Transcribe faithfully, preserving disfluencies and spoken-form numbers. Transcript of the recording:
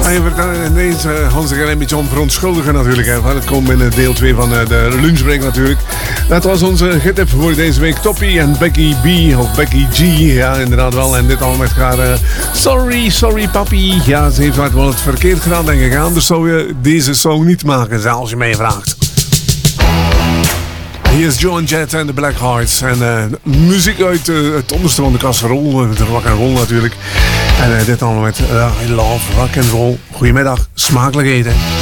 even ineens uh, Hans een beetje om verontschuldigen natuurlijk. Hè. Het komt in deel twee van uh, de lunchbreak natuurlijk. Dat was onze getip voor deze week. Toppie en Becky B of Becky G. Ja, inderdaad wel. En dit allemaal met elkaar. Uh, sorry, sorry papi. Ja, ze heeft het wel het verkeerd gedaan denk ik. Anders zou je deze song niet maken, als je mij vraagt. Hier is Joan Jett en de Black Hearts. En uh, muziek uit uh, het onderste van de kasserol. Met rock and roll natuurlijk. En uh, dit allemaal met uh, I Love Rock and Roll. Goedemiddag, smakelijk eten.